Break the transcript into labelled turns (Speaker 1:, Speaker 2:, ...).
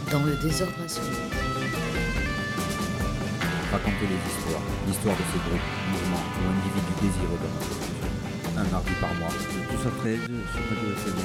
Speaker 1: Dans le désordre absolu.
Speaker 2: Raconter les histoires, l'histoire de ces groupes, mouvements ou individus désireux d'un autre. Un mardi par mois.
Speaker 3: De 12 à 13 sur Radio SMR.